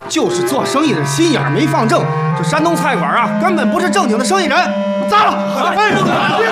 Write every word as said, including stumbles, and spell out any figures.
就是做生意的心眼没放正。这山东菜馆啊，根本不是正经的生意人。砸了！哎，